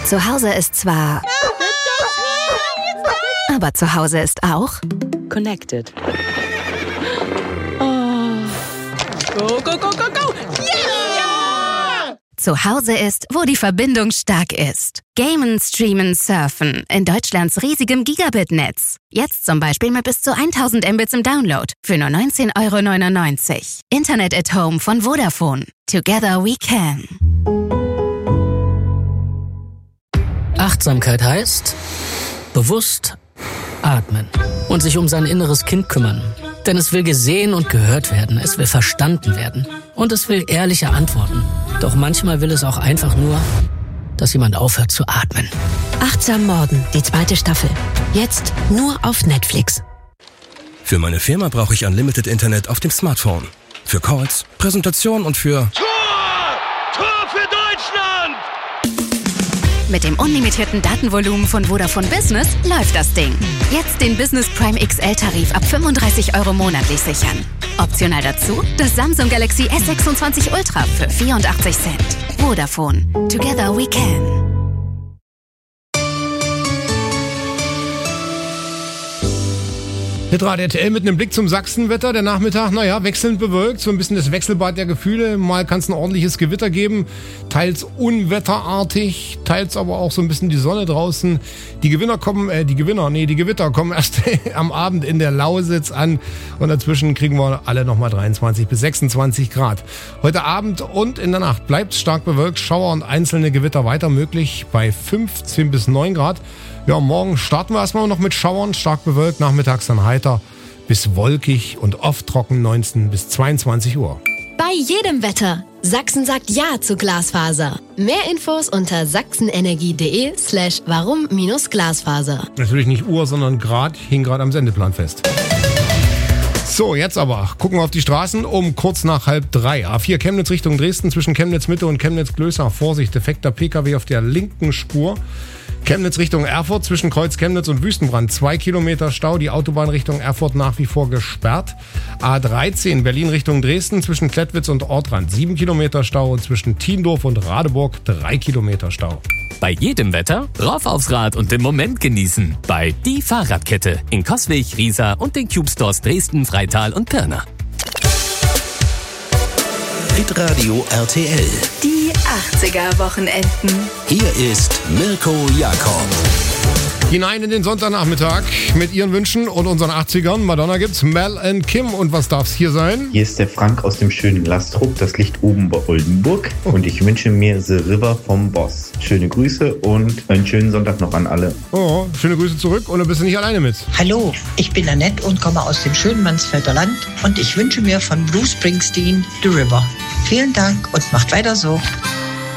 Zu Hause ist zwar... Aber zu Hause ist auch... Connected. Oh. Go, go, go, go, go! Yeah! Zu Hause ist, wo die Verbindung stark ist. Gamen, streamen, surfen. In Deutschlands riesigem Gigabit-Netz. Jetzt zum Beispiel mit bis zu 1000 Mbits im Download. Für nur 19,99 €. Internet at Home von Vodafone. Together we can. Achtsamkeit heißt bewusst atmen und sich um sein inneres Kind kümmern. Denn es will gesehen und gehört werden, es will verstanden werden und es will ehrliche Antworten. Doch manchmal will es auch einfach nur, dass jemand aufhört zu atmen. Achtsam Morden, die 2. Staffel. Jetzt nur auf Netflix. Für meine Firma brauche ich Unlimited Internet auf dem Smartphone. Für Calls, Präsentation und für... Tor für Deutschland! Mit dem unlimitierten Datenvolumen von Vodafone Business läuft das Ding. Jetzt den Business Prime XL-Tarif ab 35 € monatlich sichern. Optional dazu das Samsung Galaxy S26 Ultra für 84 Cent. Vodafone. Together we can. Hitradio RTL mit einem Blick zum Sachsenwetter. Der Nachmittag, wechselnd bewölkt. So ein bisschen das Wechselbad der Gefühle. Mal kann es ein ordentliches Gewitter geben. Teils unwetterartig, teils aber auch so ein bisschen die Sonne draußen. Die Gewitter kommen erst am Abend in der Lausitz an. Und dazwischen kriegen wir alle nochmal 23 bis 26 Grad. Heute Abend und in der Nacht bleibt es stark bewölkt. Schauer und einzelne Gewitter weiter möglich bei 15 bis 9 Grad. Ja, morgen starten wir erstmal noch mit Schauern, stark bewölkt, nachmittags dann heiter bis wolkig und oft trocken 19 bis 22 Uhr. Bei jedem Wetter. Sachsen sagt Ja zu Glasfaser. Mehr Infos unter sachsenenergie.de/warum-Glasfaser. Natürlich nicht Uhr, sondern Grad, hing gerade am Sendeplan fest. So, jetzt aber gucken wir auf die Straßen um kurz nach 2:30. A4 Chemnitz Richtung Dresden zwischen Chemnitz Mitte und Chemnitz Glößach. Vorsicht, defekter PKW auf der linken Spur. Chemnitz Richtung Erfurt zwischen Kreuz Chemnitz und Wüstenbrand 2 Kilometer Stau. Die Autobahn Richtung Erfurt nach wie vor gesperrt. A13 Berlin Richtung Dresden zwischen Klettwitz und Ortrand 7 Kilometer Stau. Und zwischen Tiendorf und Radeburg 3 Kilometer Stau. Bei jedem Wetter rauf aufs Rad und den Moment genießen. Bei Die Fahrradkette in Coswig, Riesa und den Cube Stores Dresden, Freital und Pirna. Hitradio RTL. Die 80er-Wochenenden. Hier ist Mirko Jakob. Hinein in den Sonntagnachmittag mit ihren Wünschen und unseren 80ern. Madonna gibt's, Mel and Kim. Und was darf's hier sein? Hier ist der Frank aus dem schönen Lastrup. Das liegt oben bei Oldenburg. Und ich wünsche mir The River vom Boss. Schöne Grüße und einen schönen Sonntag noch an alle. Oh, schöne Grüße zurück. Und du bist nicht alleine mit. Hallo, ich bin Annette und komme aus dem schönen Mansfelder Land. Und ich wünsche mir von Bruce Springsteen The River. Vielen Dank und macht weiter so.